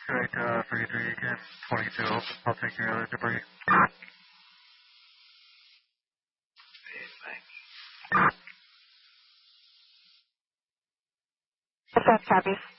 Right, 33 again, 22. I'll take your other debris. Thanks. Copy.